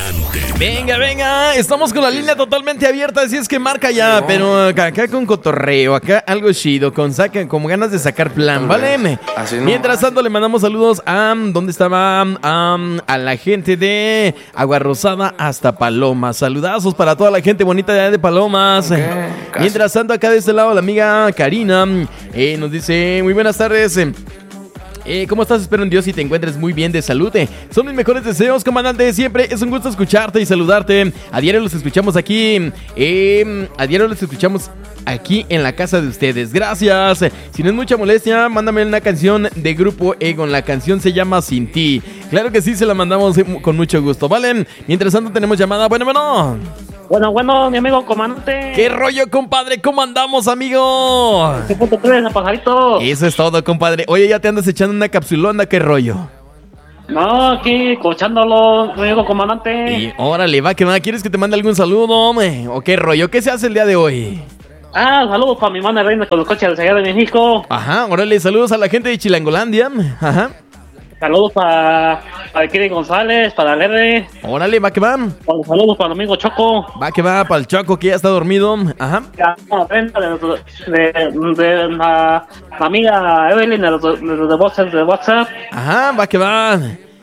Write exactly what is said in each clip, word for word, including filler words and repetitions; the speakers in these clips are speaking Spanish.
Dominante. Venga, venga, estamos con la línea totalmente abierta, así es que marca ya, pero acá, acá con cotorreo, acá algo chido, con saca, como ganas de sacar plan, ¿vale? Mientras tanto le mandamos saludos a, ¿dónde estaba? A, a la gente de Agua Rosada hasta Palomas, saludazos para toda la gente bonita de, de Palomas. Okay, mientras tanto acá de este lado la amiga Karina eh, nos dice, muy buenas tardes. Eh, ¿Cómo estás? Espero en Dios y te encuentres muy bien de salud. Eh. Son mis mejores deseos, comandante. Siempre es un gusto escucharte y saludarte. A diario los escuchamos aquí. Eh, a diario los escuchamos aquí en la casa de ustedes. Gracias. Si no es mucha molestia, mándame una canción de Grupo Egon. La canción se llama Sin Ti. Claro que sí, se la mandamos con mucho gusto, ¿vale? Mientras tanto tenemos llamada. Bueno, bueno. Bueno, bueno, mi amigo comandante. ¿Qué rollo, compadre? ¿Cómo andamos, amigo? ¿Qué punto tres, pajarito? Eso es todo, compadre. Oye, ya te andas echando una capsulona, ¿qué rollo? No, aquí, cochándolo, mi amigo comandante. Y órale, va, que va. ¿Quieres que te mande algún saludo, hombre? ¿O qué rollo? ¿Qué se hace el día de hoy? Ah, saludos para mi madre reina con los coches de allá de México. Ajá, órale, saludos a la gente de Chilangolandia. Ajá. Saludos para, para Kiri González, para Lere. Órale, va que va. Saludos para el amigo Choco. Va que va, para el Choco que ya está dormido. Ajá. De, de, de la, la amiga Evelyn de, de, de, WhatsApp, de WhatsApp. Ajá, va que va.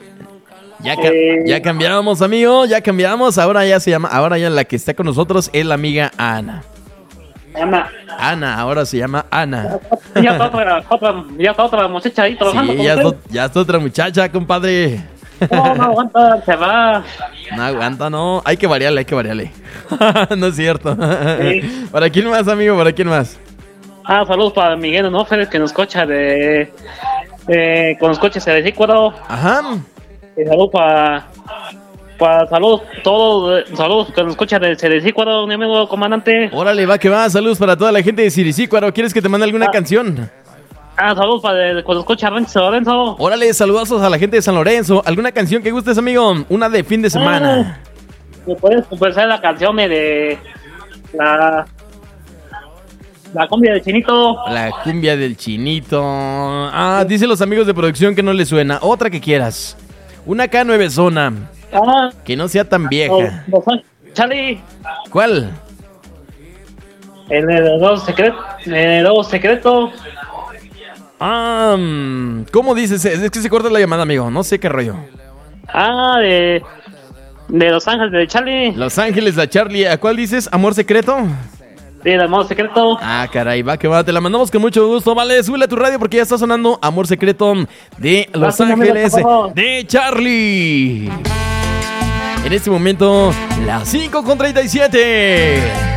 Ya, ca eh... ya cambiamos, amigo, ya cambiamos. Ahora ya se llama, ahora ya la que está con nosotros es la amiga Ana. Ana. Ana, ahora se llama Ana. Ya está otra, otra, ya está otra muchacha ahí trabajando. Sí, ya está, ya está otra muchacha, compadre. No, no aguanta, se va. No aguanta, no. Hay que variarle, hay que variarle. No es cierto. Sí. ¿Para quién más, amigo? ¿Para quién más? Ah, saludos para Miguel Onóferes, que nos cocha de... Eh, con los coches de Cícuaro. Ajá. Y saludos para... Para saludos, todos, saludos que nos escuchan de Siricícuaro, mi amigo comandante. Órale, va que va, saludos para toda la gente de Siricícuaro. ¿Quieres que te mande alguna ah. canción? Ah, saludos para el, cuando escucha San Lorenzo. Órale, saludazos a la gente de San Lorenzo. ¿Alguna canción que gustes, amigo? Una de fin de semana. Ah, ¿me puedes conversar la canción de la... La cumbia del Chinito? La cumbia del Chinito. Ah, dice los amigos de producción que no le suena. Otra que quieras. Una K nueve zona. Ah, que no sea tan vieja. No, no, Charlie. ¿Cuál? El heredero secreto. El heredero secreto. Ah, ¿cómo dices? Es que se corta la llamada, amigo. No sé qué rollo. Ah, de... De Los Ángeles de Charlie. Los Ángeles de Charlie. ¿A cuál dices? ¿Amor secreto? Sí, el amor secreto. Ah, caray, va que va. Te la mandamos con mucho gusto. Vale, súbele a tu radio porque ya está sonando Amor Secreto de Los Ángeles de Charlie. En este momento, las cinco con treinta y siete.